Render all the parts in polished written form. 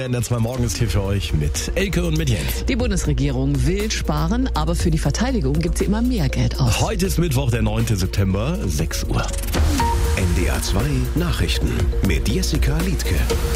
NDR 2 Morgen ist hier für euch mit Elke und mit Jens. Die Bundesregierung will sparen, aber für die Verteidigung gibt sie immer mehr Geld aus. Heute ist Mittwoch, der 9. September, 6 Uhr. NDR 2 Nachrichten mit Jessica Liedtke.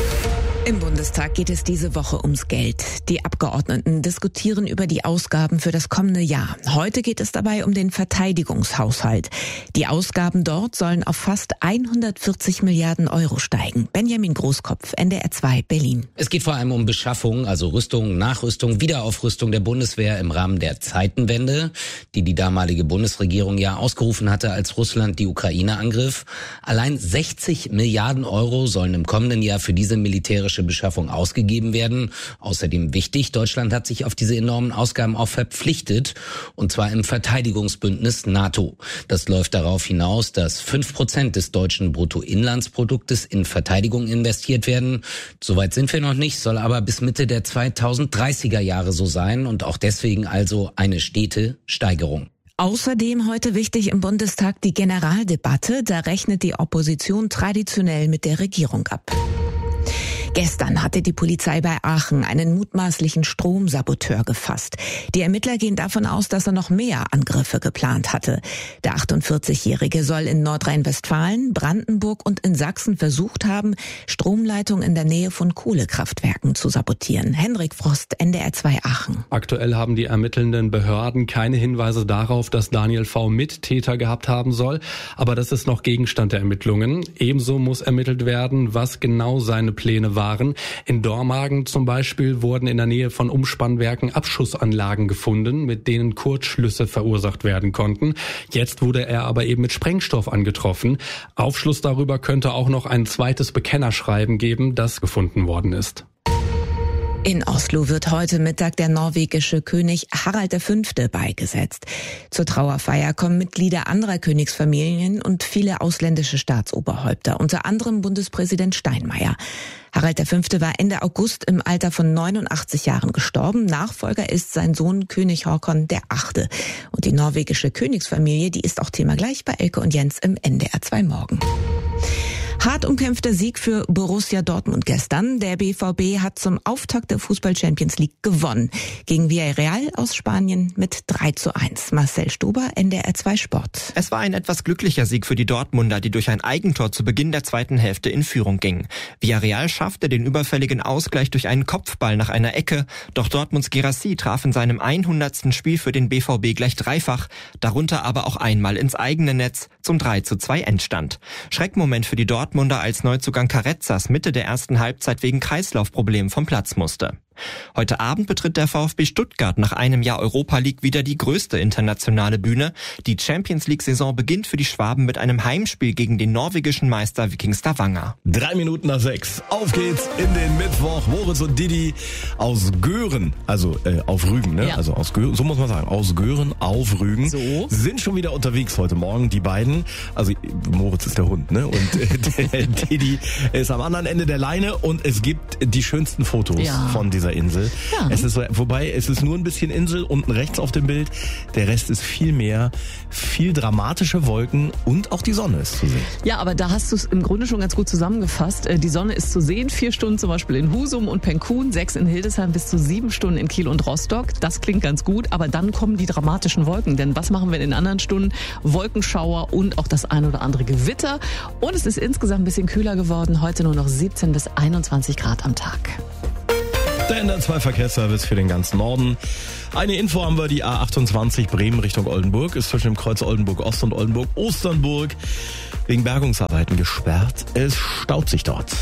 Im Bundestag geht es diese Woche ums Geld. Die Abgeordneten diskutieren über die Ausgaben für das kommende Jahr. Heute geht es dabei um den Verteidigungshaushalt. Die Ausgaben dort sollen auf fast 140 Milliarden Euro steigen. Benjamin Großkopf, NDR 2 Berlin. Es geht vor allem um Beschaffung, also Rüstung, Nachrüstung, Wiederaufrüstung der Bundeswehr im Rahmen der Zeitenwende, die damalige Bundesregierung ja ausgerufen hatte, als Russland die Ukraine angriff. Allein 60 Milliarden Euro sollen im kommenden Jahr für diese militärische Beschaffung ausgegeben werden. Außerdem wichtig, Deutschland hat sich auf diese enormen Ausgaben auch verpflichtet, und zwar im Verteidigungsbündnis NATO. Das läuft darauf hinaus, dass 5% des deutschen Bruttoinlandsproduktes in Verteidigung investiert werden. Soweit sind wir noch nicht, soll aber bis Mitte der 2030er Jahre so sein und auch deswegen also eine stete Steigerung. Außerdem heute wichtig im Bundestag die Generaldebatte. Da rechnet die Opposition traditionell mit der Regierung ab. Gestern hatte die Polizei bei Aachen einen mutmaßlichen Stromsaboteur gefasst. Die Ermittler gehen davon aus, dass er noch mehr Angriffe geplant hatte. Der 48-Jährige soll in Nordrhein-Westfalen, Brandenburg und in Sachsen versucht haben, Stromleitungen in der Nähe von Kohlekraftwerken zu sabotieren. Henrik Frost, NDR 2 Aachen. Aktuell haben die ermittelnden Behörden keine Hinweise darauf, dass Daniel V. Mittäter gehabt haben soll. Aber das ist noch Gegenstand der Ermittlungen. Ebenso muss ermittelt werden, was genau seine Pläne waren. In Dormagen zum Beispiel wurden in der Nähe von Umspannwerken Abschussanlagen gefunden, mit denen Kurzschlüsse verursacht werden konnten. Jetzt wurde er aber eben mit Sprengstoff angetroffen. Aufschluss darüber könnte auch noch ein zweites Bekennerschreiben geben, das gefunden worden ist. In Oslo wird heute Mittag der norwegische König Harald V. beigesetzt. Zur Trauerfeier kommen Mitglieder anderer Königsfamilien und viele ausländische Staatsoberhäupter, unter anderem Bundespräsident Steinmeier. Harald V. war Ende August im Alter von 89 Jahren gestorben. Nachfolger ist sein Sohn König Håkon VIII. Und die norwegische Königsfamilie, die ist auch Thema gleich bei Elke und Jens im NDR 2 Morgen. Hart umkämpfter Sieg für Borussia Dortmund gestern. Der BVB hat zum Auftakt der Fußball-Champions League gewonnen. Gegen Villarreal aus Spanien mit 3:1. Marcel Stober, NDR 2 Sport. Es war ein etwas glücklicher Sieg für die Dortmunder, die durch ein Eigentor zu Beginn der zweiten Hälfte in Führung gingen. Villarreal schaffte den überfälligen Ausgleich durch einen Kopfball nach einer Ecke. Doch Dortmunds Guirassy traf in seinem 100. Spiel für den BVB gleich dreifach, darunter aber auch einmal ins eigene Netz zum 3:2 Endstand. Schreckmoment für die Dortmunder, als Neuzugang Carrezzas Mitte der ersten Halbzeit wegen Kreislaufproblemen vom Platz musste. Heute Abend betritt der VfB Stuttgart nach einem Jahr Europa League wieder die größte internationale Bühne. Die Champions League-Saison beginnt für die Schwaben mit einem Heimspiel gegen den norwegischen Meister Viking Stavanger. 5:03. Auf geht's in den Mittwoch. Moritz und Didi aus Göhren, also auf Rügen, ne? Ja. Also aus Göhren, so muss man sagen, aus Göhren auf Rügen, So. sind schon wieder unterwegs heute Morgen, die beiden. Also Moritz ist der Hund, ne? Und der Didi ist am anderen Ende der Leine und es gibt die schönsten Fotos von dieser Insel. Ja. Es ist so, wobei es ist nur ein bisschen Insel unten rechts auf dem Bild. Der Rest ist viel mehr, viel dramatische Wolken und auch die Sonne ist zu sehen. Ja, aber da hast du es im Grunde schon ganz gut zusammengefasst. Die Sonne ist zu sehen, 4 Stunden zum Beispiel in Husum und Penkun, 6 in Hildesheim, bis zu 7 Stunden in Kiel und Rostock. Das klingt ganz gut, aber dann kommen die dramatischen Wolken. Denn was machen wir in den anderen Stunden? Wolkenschauer und auch das ein oder andere Gewitter. Und es ist insgesamt ein bisschen kühler geworden. Heute nur noch 17 bis 21 Grad am Tag. Der NDR 2 Verkehrsservice für den ganzen Norden. Eine Info haben wir, die A28 Bremen Richtung Oldenburg ist zwischen dem Kreuz Oldenburg Ost und Oldenburg Osternburg wegen Bergungsarbeiten gesperrt. Es staut sich dort.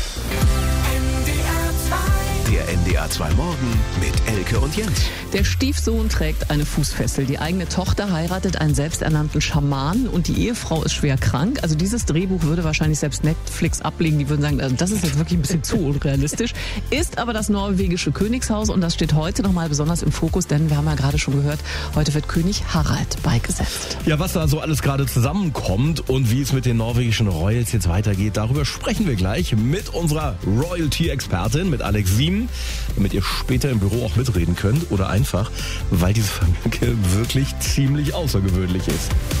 Der NDR 2 Morgen mit Elke und Jens. Der Stiefsohn trägt eine Fußfessel. Die eigene Tochter heiratet einen selbsternannten Schaman und die Ehefrau ist schwer krank. Also dieses Drehbuch würde wahrscheinlich selbst Netflix ablegen. Die würden sagen, also das ist jetzt wirklich ein bisschen zu unrealistisch. Ist aber das norwegische Königshaus und das steht heute nochmal besonders im Fokus, denn wir haben ja gerade schon gehört, heute wird König Harald beigesetzt. Ja, was da so alles gerade zusammenkommt und wie es mit den norwegischen Royals jetzt weitergeht, darüber sprechen wir gleich mit unserer Royalty-Expertin, mit Alex Siem, damit ihr später im Büro auch mitreden könnt oder einfach, weil diese Familie wirklich ziemlich außergewöhnlich ist.